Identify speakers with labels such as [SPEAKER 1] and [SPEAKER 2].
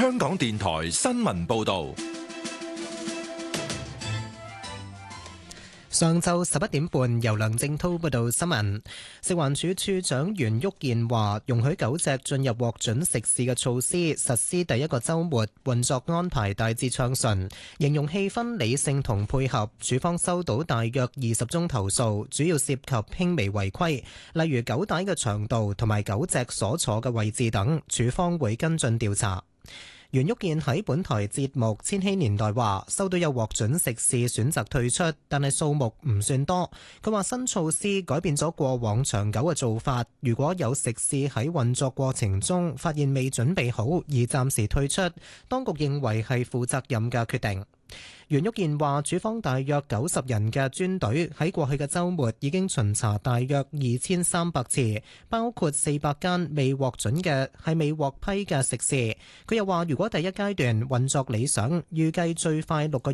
[SPEAKER 1] 香港電台新聞報道。
[SPEAKER 2] 上晝11點半，由梁正滔報道新聞。食環署署長袁旭健話，容許狗隻進入獲准食肆嘅措施實施第一個週末，運作安排大致暢順，形容氣氛理性同配合。署方收到大約20宗投訴，主要涉及輕微違規，例如狗帶嘅長度同埋狗隻所坐嘅位置等，署方會跟進調查。袁旭健喺本台節目《千禧年代》話，收到有獲准食肆選擇退出，但係數目唔算多。佢話新措施改變咗過往長久嘅做法，如果有食肆喺運作過程中發現未準備好而暫時退出，當局認為係負責任嘅決定。袁旭健話，署方大約90人嘅專隊喺過去嘅週末已經巡查大約2300次，包括400間未獲准嘅未獲批嘅食肆。佢又話，如果第一階段運作理想，預計最快6個